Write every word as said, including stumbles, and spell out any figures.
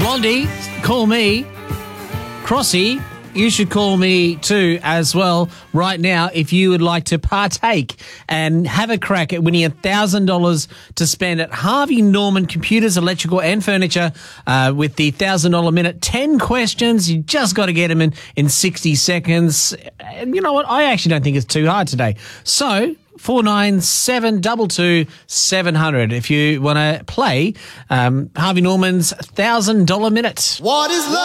Blondie, call me. Crossy, you should call me too as well right now if you would like to partake and have a crack at winning one thousand dollars to spend at Harvey Norman Computers, Electrical and Furniture uh, with the one thousand dollars minute. ten questions. You just got to get them in, in sixty seconds. And you know what? I actually don't think it's too hard today. So four nine seven two two seven hundred if you want to play um, Harvey Norman's one thousand dollars minute. What is love?